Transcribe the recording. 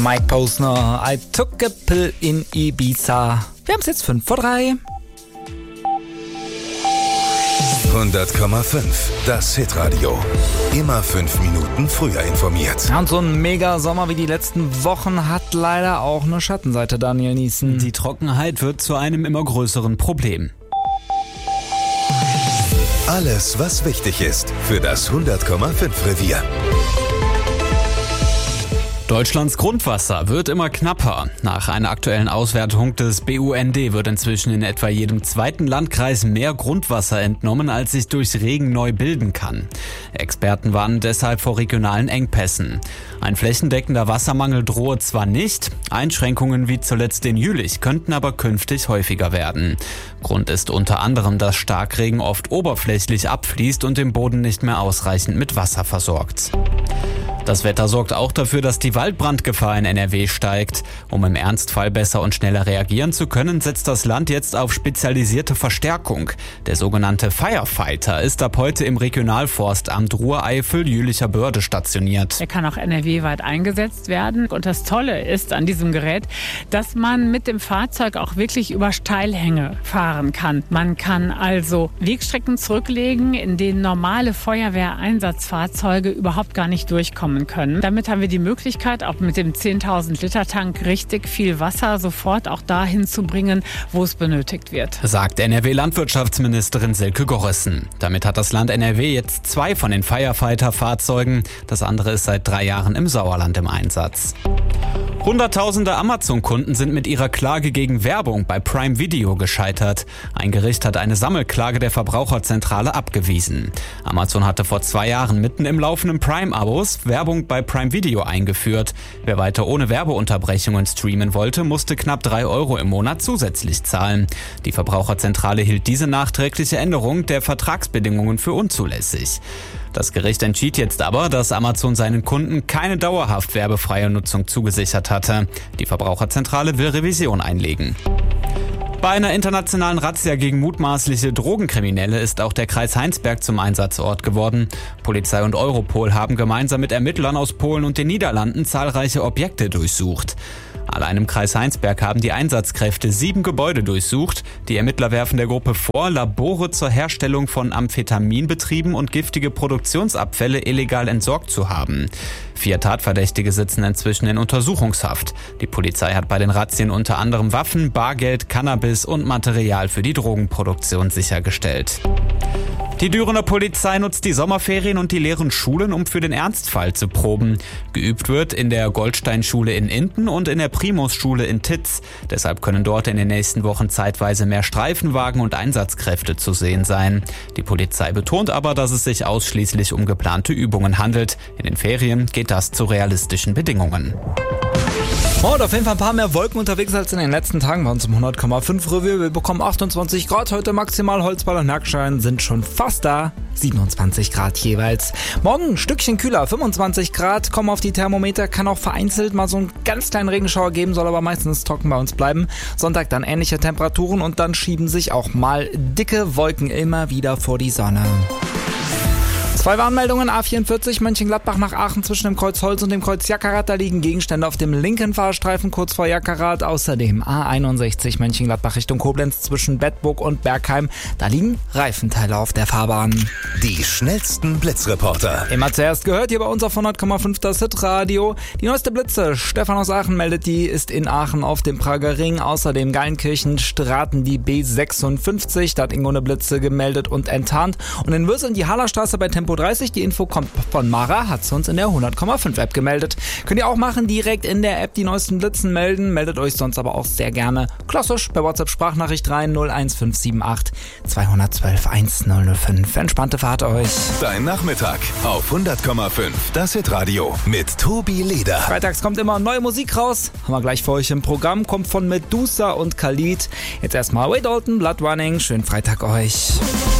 Mike Posner, I took a pill in Ibiza. Wir haben es jetzt 5:03. 100,5, das Hitradio. Immer 5 Minuten früher informiert. Ja, und so ein Mega-Sommer wie die letzten Wochen hat leider auch eine Schattenseite, Daniel Niesen. Die Trockenheit wird zu einem immer größeren Problem. Alles, was wichtig ist für das 100,5 Revier. Deutschlands Grundwasser wird immer knapper. Nach einer aktuellen Auswertung des BUND wird inzwischen in etwa jedem zweiten Landkreis mehr Grundwasser entnommen, als sich durch Regen neu bilden kann. Experten warnen deshalb vor regionalen Engpässen. Ein flächendeckender Wassermangel drohe zwar nicht, Einschränkungen wie zuletzt in Jülich könnten aber künftig häufiger werden. Grund ist unter anderem, dass Starkregen oft oberflächlich abfließt und den Boden nicht mehr ausreichend mit Wasser versorgt. Das Wetter sorgt auch dafür, dass die Waldbrandgefahr in NRW steigt. Um im Ernstfall besser und schneller reagieren zu können, setzt das Land jetzt auf spezialisierte Verstärkung. Der sogenannte Firefighter ist ab heute im Regionalforstamt Ruhr-Eifel-Jülicher Börde stationiert. Er kann auch NRW-weit eingesetzt werden. Und das Tolle ist an diesem Gerät, dass man mit dem Fahrzeug auch wirklich über Steilhänge fahren kann. Man kann also Wegstrecken zurücklegen, in denen normale Feuerwehreinsatzfahrzeuge überhaupt gar nicht durchkommen können. Damit haben wir die Möglichkeit, auch mit dem 10.000 Liter Tank richtig viel Wasser sofort auch dahin zu bringen, wo es benötigt wird. Sagt NRW-Landwirtschaftsministerin Silke Gorissen. Damit hat das Land NRW jetzt 2 von den Firefighter-Fahrzeugen. Das andere ist seit 3 Jahren im Sauerland im Einsatz. Hunderttausende Amazon-Kunden sind mit ihrer Klage gegen Werbung bei Prime Video gescheitert. Ein Gericht hat eine Sammelklage der Verbraucherzentrale abgewiesen. Amazon hatte vor 2 Jahren mitten im laufenden Prime-Abos Werbung bei Prime Video eingeführt. Wer weiter ohne Werbeunterbrechungen streamen wollte, musste knapp 3 € im Monat zusätzlich zahlen. Die Verbraucherzentrale hielt diese nachträgliche Änderung der Vertragsbedingungen für unzulässig. Das Gericht entschied jetzt aber, dass Amazon seinen Kunden keine dauerhaft werbefreie Nutzung zugesichert hatte. Die Verbraucherzentrale will Revision einlegen. Bei einer internationalen Razzia gegen mutmaßliche Drogenkriminelle ist auch der Kreis Heinsberg zum Einsatzort geworden. Polizei und Europol haben gemeinsam mit Ermittlern aus Polen und den Niederlanden zahlreiche Objekte durchsucht. Allein im Kreis Heinsberg haben die Einsatzkräfte 7 Gebäude durchsucht. Die Ermittler werfen der Gruppe vor, Labore zur Herstellung von Amphetaminbetrieben und giftige Produktionsabfälle illegal entsorgt zu haben. 4 Tatverdächtige sitzen inzwischen in Untersuchungshaft. Die Polizei hat bei den Razzien unter anderem Waffen, Bargeld, Cannabis und Material für die Drogenproduktion sichergestellt. Die Dürener Polizei nutzt die Sommerferien und die leeren Schulen, um für den Ernstfall zu proben. Geübt wird in der Goldsteinschule in Inten und in der Primus-Schule in Titz. Deshalb können dort in den nächsten Wochen zeitweise mehr Streifenwagen und Einsatzkräfte zu sehen sein. Die Polizei betont aber, dass es sich ausschließlich um geplante Übungen handelt. In den Ferien geht das zu realistischen Bedingungen. Und auf jeden Fall ein paar mehr Wolken unterwegs als in den letzten Tagen bei uns im 100,5 Revier. Wir bekommen 28 Grad heute maximal. Holzball und Nackschein sind schon fast da. 27 Grad jeweils. Morgen ein Stückchen kühler, 25 Grad. Kommen auf die Thermometer, kann auch vereinzelt mal so einen ganz kleinen Regenschauer geben, soll aber meistens trocken bei uns bleiben. Sonntag dann ähnliche Temperaturen und dann schieben sich auch mal dicke Wolken immer wieder vor die Sonne. 2 Warnmeldungen, A44 Mönchengladbach nach Aachen zwischen dem Kreuz Holz und dem Kreuz Jackerath. Da liegen Gegenstände auf dem linken Fahrstreifen kurz vor Jackerath. Außerdem A61 Mönchengladbach Richtung Koblenz zwischen Bedburg und Bergheim. Da liegen Reifenteile auf der Fahrbahn. Die schnellsten Blitzreporter. Immer zuerst gehört hier bei uns auf 100,5 das Hitradio. Die neueste Blitze, Stefan aus Aachen meldet die, ist in Aachen auf dem Prager Ring. Außerdem Geilenkirchen-Straten die B56. Da hat Ingo eine Blitze gemeldet und enttarnt. Und in Würseln die Hallerstraße bei Tempo 30. Die Info kommt von Mara, hat sie uns in der 100,5 App gemeldet. Könnt ihr auch machen, direkt in der App die neuesten Blitzen melden. Meldet euch sonst aber auch sehr gerne klassisch per WhatsApp-Sprachnachricht rein 01578 212 1005. Entspannte Fahrt euch. Dein Nachmittag auf 100,5. Das Hitradio mit Tobi Leder. Freitags kommt immer neue Musik raus. Haben wir gleich für euch im Programm. Kommt von Medusa und Khalid. Jetzt erstmal Wade Dalton, Blood Running. Schönen Freitag euch.